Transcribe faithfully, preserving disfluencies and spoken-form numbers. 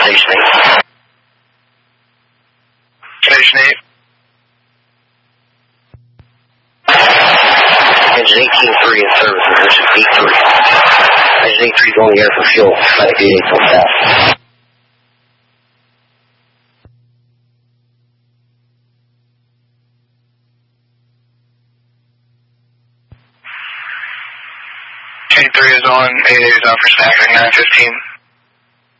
Station eight. Station eight. Engine eighteen three in service, position B three. Engine eight three is on the air for fuel. Flight eight eight on staff. Engine three is on, eight eight is on for stack, nine fifteen.